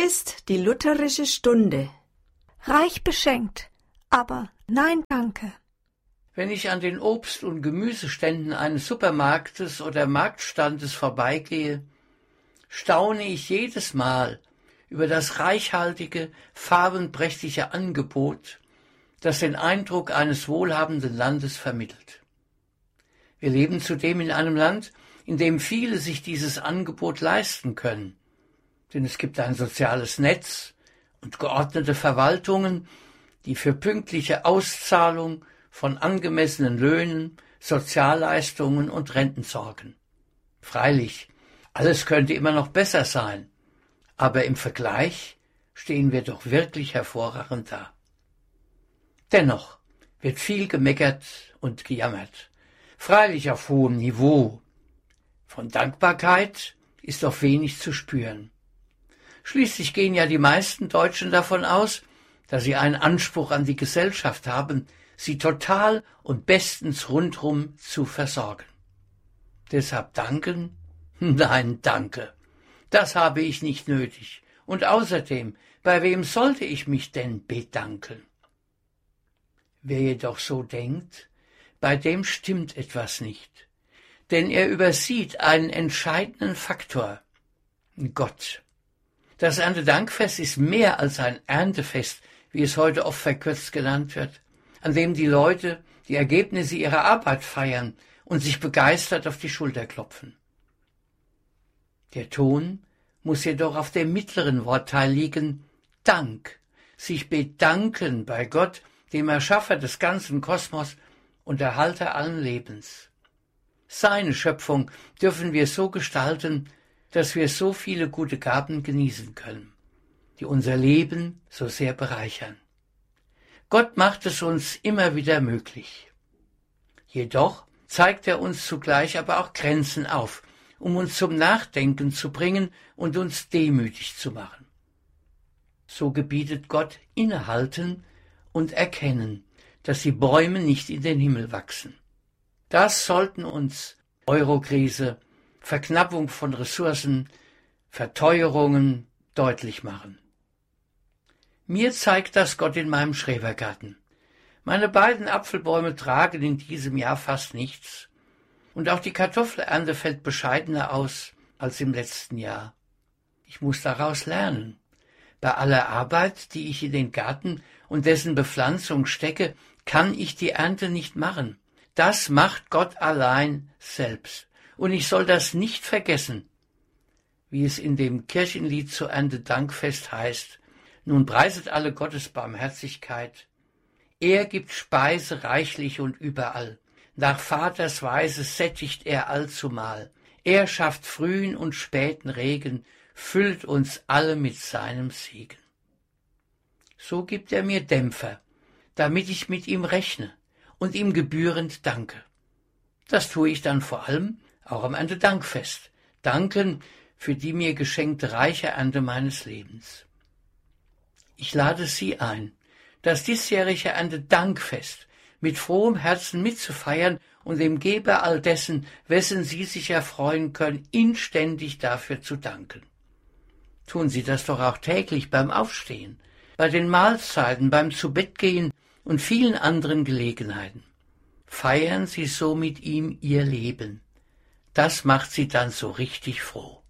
ist die lutherische Stunde. Reich beschenkt, aber nein, danke. Wenn ich an den Obst- und Gemüseständen eines Supermarktes oder Marktstandes vorbeigehe, staune ich jedes Mal über das reichhaltige, farbenprächtige Angebot, das den Eindruck eines wohlhabenden Landes vermittelt. Wir leben zudem in einem Land, in dem viele sich dieses Angebot leisten können, denn es gibt ein soziales Netz und geordnete Verwaltungen, die für pünktliche Auszahlung von angemessenen Löhnen, Sozialleistungen und Renten sorgen. Freilich, alles könnte immer noch besser sein, aber im Vergleich stehen wir doch wirklich hervorragend da. Dennoch wird viel gemeckert und gejammert, freilich auf hohem Niveau. Von Dankbarkeit ist doch wenig zu spüren. Schließlich gehen ja die meisten Deutschen davon aus, dass sie einen Anspruch an die Gesellschaft haben, sie total und bestens rundrum zu versorgen. Deshalb danken? Nein, danke. Das habe ich nicht nötig. Und außerdem, bei wem sollte ich mich denn bedanken? Wer jedoch so denkt, bei dem stimmt etwas nicht. Denn er übersieht einen entscheidenden Faktor: Gott. Das Erntedankfest ist mehr als ein Erntefest, wie es heute oft verkürzt genannt wird, an dem die Leute die Ergebnisse ihrer Arbeit feiern und sich begeistert auf die Schulter klopfen. Der Ton muss jedoch auf dem mittleren Wortteil liegen: Dank, sich bedanken bei Gott, dem Erschaffer des ganzen Kosmos und Erhalter allen Lebens. Seine Schöpfung dürfen wir so gestalten, dass wir so viele gute Gaben genießen können, die unser Leben so sehr bereichern. Gott macht es uns immer wieder möglich. Jedoch zeigt er uns zugleich aber auch Grenzen auf, um uns zum Nachdenken zu bringen und uns demütig zu machen. So gebietet Gott innehalten und erkennen, dass die Bäume nicht in den Himmel wachsen. Das sollten uns Eurokrise, Verknappung von Ressourcen, Verteuerungen deutlich machen. Mir zeigt das Gott in meinem Schrebergarten. Meine beiden Apfelbäume tragen in diesem Jahr fast nichts. Und auch die Kartoffelernte fällt bescheidener aus als im letzten Jahr. Ich muss daraus lernen. Bei aller Arbeit, die ich in den Garten und dessen Bepflanzung stecke, kann ich die Ernte nicht machen. Das macht Gott allein selbst. Und ich soll das nicht vergessen, wie es in dem Kirchenlied zu Erntedankfest heißt: Nun preiset alle Gottes Barmherzigkeit. Er gibt Speise reichlich und überall. Nach Vaters Weise sättigt er allzumal. Er schafft frühen und späten Regen, füllt uns alle mit seinem Segen. So gibt er mir Dämpfer, damit ich mit ihm rechne und ihm gebührend danke. Das tue ich dann vor allem auch am Erntedankfest. Danken für die mir geschenkte reiche Ernte meines Lebens. Ich lade Sie ein, das diesjährige Erntedankfest mit frohem Herzen mitzufeiern und dem Geber all dessen, wessen Sie sich erfreuen können, inständig dafür zu danken. Tun Sie das doch auch täglich beim Aufstehen, bei den Mahlzeiten, beim Zubettgehen und vielen anderen Gelegenheiten. Feiern Sie so mit ihm Ihr Leben. Das macht Sie dann so richtig froh.